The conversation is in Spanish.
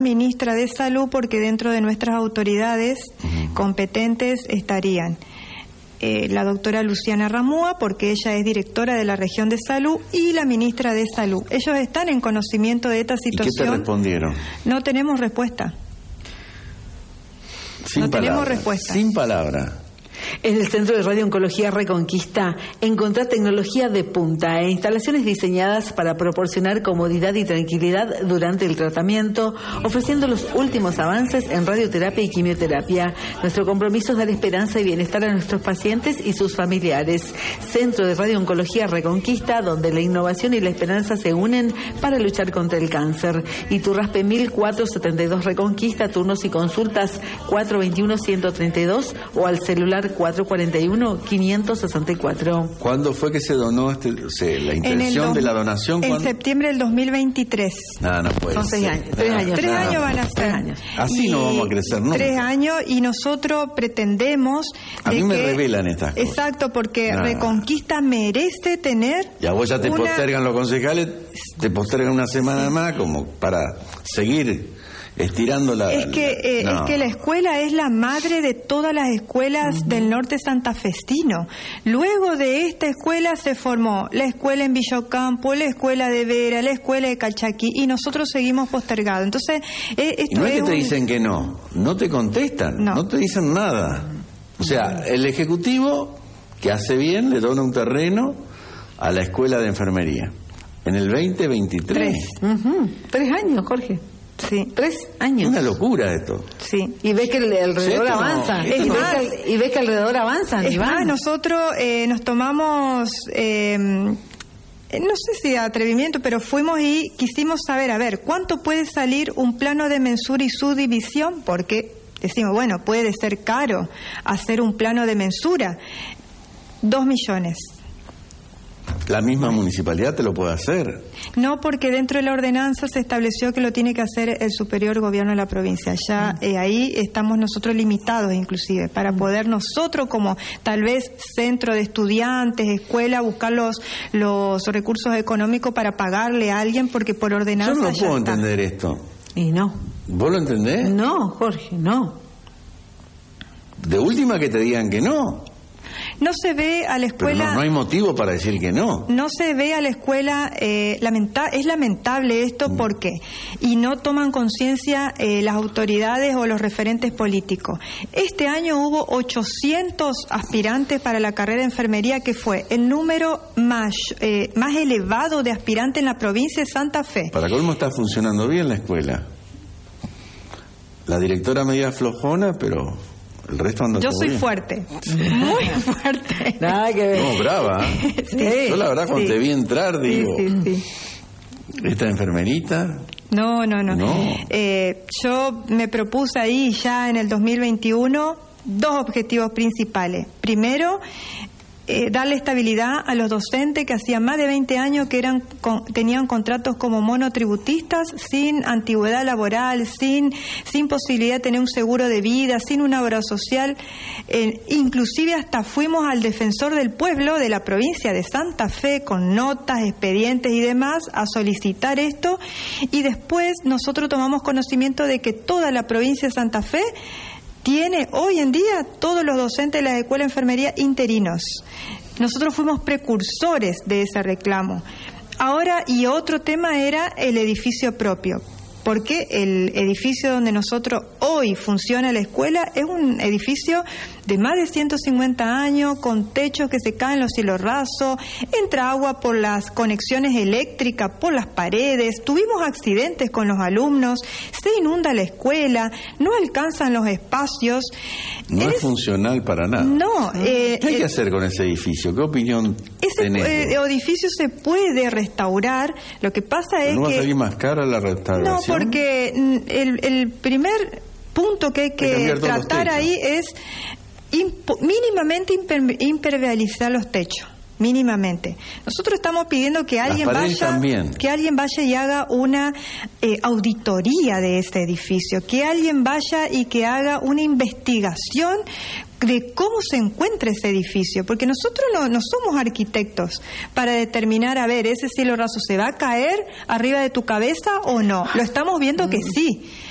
Ministra de Salud, porque dentro de nuestras autoridades competentes estarían la doctora Luciana Ramúa, porque ella es directora de la región de salud, y la ministra de Salud. Ellos están en conocimiento de esta situación. ¿Y qué te respondieron? No tenemos respuesta. Tenemos respuesta. Sin palabra. En el Centro de Radiooncología Reconquista encontrá tecnología de punta e instalaciones diseñadas para proporcionar comodidad y tranquilidad durante el tratamiento, ofreciendo los últimos avances en radioterapia y quimioterapia. Nuestro compromiso es dar esperanza y bienestar a nuestros pacientes y sus familiares. Centro de Radiooncología Reconquista, donde la innovación y la esperanza se unen para luchar contra el cáncer. Iturraspe 1472 Reconquista, turnos y consultas 421-132 o al celular 441-564. ¿Cuándo fue que se donó la intención de la donación? En septiembre del 2023. No puede ser. Son 6 años. 3 años. 3 años van a ser. 3 años. Así no vamos a crecer, ¿no? 3 años, y nosotros pretendemos... A mí me revelan estas cosas. Exacto, porque Reconquista merece tener... Ya vos ya te postergan los concejales, te postergan una semana más como para seguir... estirando la... Es que la escuela es la madre de todas las escuelas del norte santafesino. Luego de esta escuela se formó la escuela en Villocampo, la escuela de Vera, la escuela de Calchaquí, y nosotros seguimos postergados. Entonces, esto no es que te dicen que no te contestan, no te dicen nada. O sea, el Ejecutivo, que hace bien, le dona un terreno a la escuela de enfermería. En el 2023. 3 años, Jorge. Sí, 3 años. Una locura esto. Sí. Y ves que alrededor avanza. Y ves que alrededor avanzan. Es más, nosotros nos tomamos, no sé si atrevimiento, pero fuimos y quisimos saber, a ver, ¿cuánto puede salir un plano de mensura y subdivisión? Porque decimos, bueno, puede ser caro hacer un plano de mensura. 2 millones. La misma municipalidad te lo puede hacer. No, porque dentro de la ordenanza se estableció que lo tiene que hacer el superior gobierno de la provincia. Ya ahí estamos nosotros limitados, inclusive, para poder nosotros, como tal vez centro de estudiantes, escuela, buscar los recursos económicos para pagarle a alguien, porque por ordenanza. Yo no puedo está. entender esto. Y no. ¿Vos lo entendés? No, Jorge, no. De última que te digan que no. No se ve a la escuela... Pero no hay motivo para decir que no. No se ve a la escuela... es lamentable esto, ¿por qué? Y no toman conciencia las autoridades o los referentes políticos. Este año hubo 800 aspirantes para la carrera de enfermería, que fue el número más elevado de aspirantes en la provincia de Santa Fe. Para colmo está funcionando bien la escuela. La directora media flojona, pero... el resto anda Yo todo soy bien. Fuerte, muy fuerte. Nada que ver. No, brava. Sí. Yo la verdad cuando te vi entrar digo, sí. ¿esta enfermerita? No. Yo me propuse ahí ya en el 2021 2 objetivos principales. Primero, darle estabilidad a los docentes que hacían más de 20 años que tenían contratos como monotributistas, sin antigüedad laboral, sin posibilidad de tener un seguro de vida, sin una obra social. Inclusive hasta fuimos al defensor del pueblo de la provincia de Santa Fe con notas, expedientes y demás a solicitar esto, y después nosotros tomamos conocimiento de que toda la provincia de Santa Fe tiene hoy en día todos los docentes de la escuela de enfermería interinos. Nosotros fuimos precursores de ese reclamo. Ahora, y otro tema era el edificio propio, porque el edificio donde nosotros hoy funciona la escuela es un edificio de más de 150 años, con techos que se caen los cielos rasos, entra agua por las conexiones eléctricas, por las paredes, tuvimos accidentes con los alumnos, se inunda la escuela, no alcanzan los espacios. No es funcional para nada. No. ¿Qué hay que hacer con ese edificio? ¿Qué opinión tenés? Ese edificio se puede restaurar, lo que pasa es que... ¿No va a salir más cara la restauración? No, porque el primer punto que hay que tratar ahí es mínimamente impermeabilizar los techos. Mínimamente. Nosotros estamos pidiendo que alguien vaya y haga una auditoría de este edificio, que alguien vaya y que haga una investigación de cómo se encuentra ese edificio, porque nosotros no somos arquitectos para determinar, a ver, ese cielo raso se va a caer arriba de tu cabeza o no. Lo estamos viendo que sí.